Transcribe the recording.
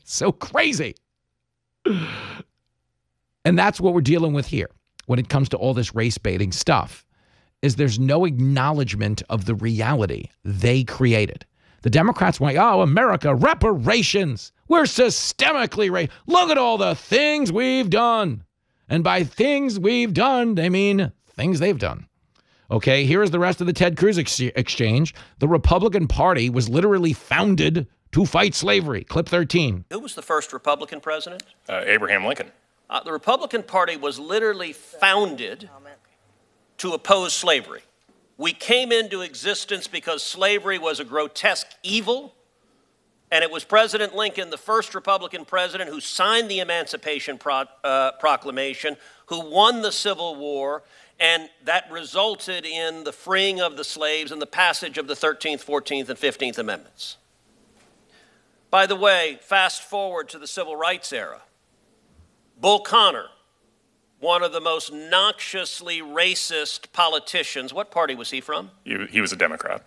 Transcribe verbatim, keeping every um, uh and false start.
So crazy. And that's what we're dealing with here when it comes to all this race baiting stuff, is there's no acknowledgement of the reality they created. The Democrats went, oh, America, reparations. We're systemically racist. Look at all the things we've done. And by things we've done, they mean things they've done. Okay, here is the rest of the Ted Cruz ex- exchange. The Republican Party was literally founded to fight slavery. Clip thirteen. Who was the first Republican president? Uh, Abraham Lincoln. Uh, the Republican Party was literally founded to oppose slavery. We came into existence because slavery was a grotesque evil, and it was President Lincoln, the first Republican president, who signed the Emancipation Pro- uh, Proclamation, who won the Civil War, and that resulted in the freeing of the slaves and the passage of the thirteenth, fourteenth, and fifteenth Amendments. By the way, fast forward to the Civil Rights era. Bull Connor, one of the most noxiously racist politicians. What party was he from? He, he was a Democrat.